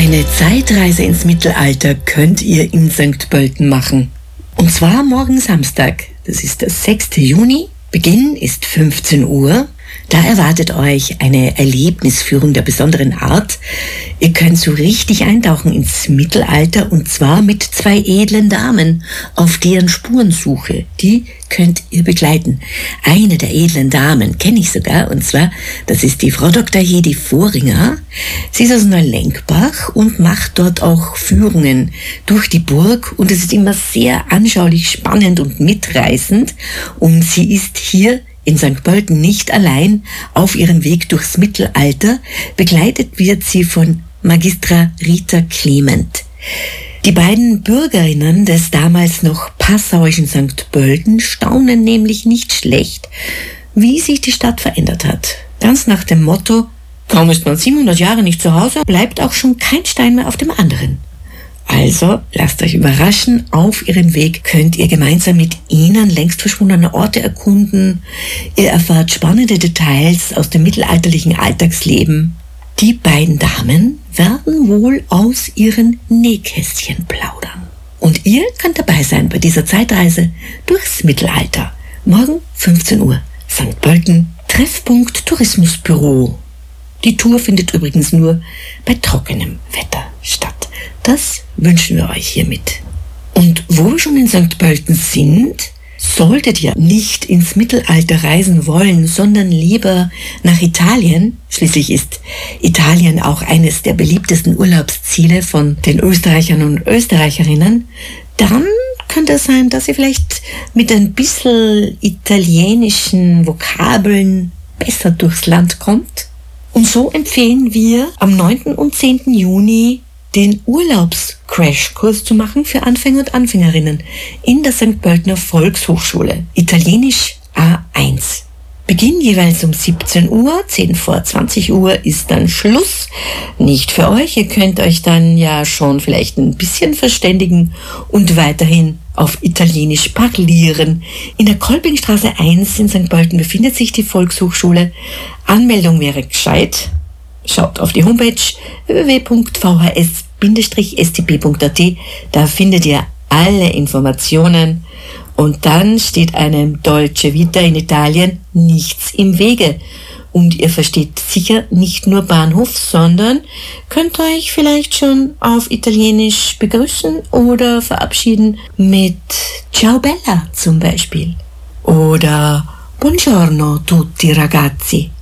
Eine Zeitreise ins Mittelalter könnt ihr in St. Pölten machen. Und zwar morgen Samstag, das ist der 6. Juni. Beginn ist 15 Uhr. Da erwartet euch eine Erlebnisführung der besonderen Art. Ihr könnt so richtig eintauchen ins Mittelalter und zwar mit 2 edlen Damen auf deren Spurensuche. Die könnt ihr begleiten. Eine der edlen Damen kenne ich sogar und zwar, das ist die Frau Dr. Hedi Voringer. Sie ist aus Neulenkbach und macht dort auch Führungen durch die Burg und es ist immer sehr anschaulich, spannend und mitreißend und sie ist hier in St. Pölten nicht allein auf ihrem Weg durchs Mittelalter. Begleitet wird sie von Magistra Rita Clement. Die beiden Bürgerinnen des damals noch passauischen St. Pölten staunen nämlich nicht schlecht, wie sich die Stadt verändert hat. Ganz nach dem Motto, kaum ist man 700 Jahre nicht zu Hause, bleibt auch schon kein Stein mehr auf dem anderen. Also lasst euch überraschen, auf ihrem Weg könnt ihr gemeinsam mit ihnen längst verschwundene Orte erkunden. Ihr erfahrt spannende Details aus dem mittelalterlichen Alltagsleben. Die beiden Damen werden wohl aus ihren Nähkästchen plaudern. Und ihr könnt dabei sein bei dieser Zeitreise durchs Mittelalter. Morgen 15 Uhr, St. Pölten, Treffpunkt Tourismusbüro. Die Tour findet übrigens nur bei trockenem Wetter statt. Das wünschen wir euch hiermit. Und wo wir schon in St. Pölten sind, solltet ihr nicht ins Mittelalter reisen wollen, sondern lieber nach Italien. Schließlich ist Italien auch eines der beliebtesten Urlaubsziele von den Österreichern und Österreicherinnen. Dann könnte es sein, dass ihr vielleicht mit ein bisschen italienischen Vokabeln besser durchs Land kommt. Und so empfehlen wir am 9. und 10. Juni den Urlaubs-Crashkurs zu machen für Anfänger und Anfängerinnen in der St. Pöltener Volkshochschule. Italienisch A1. Beginn jeweils um 17 Uhr, 10 vor 20 Uhr ist dann Schluss. Nicht für euch, ihr könnt euch dann ja schon vielleicht ein bisschen verständigen und weiterhin auf Italienisch parlieren. In der Kolpingstraße 1 in St. Pölten befindet sich die Volkshochschule. Anmeldung wäre gescheit. Schaut auf die Homepage www.vhs-stp.at, da findet ihr alle Informationen und dann steht einem Dolce Vita in Italien nichts im Wege. Und ihr versteht sicher nicht nur Bahnhof, sondern könnt euch vielleicht schon auf Italienisch begrüßen oder verabschieden mit Ciao Bella zum Beispiel. Oder Buongiorno tutti ragazzi.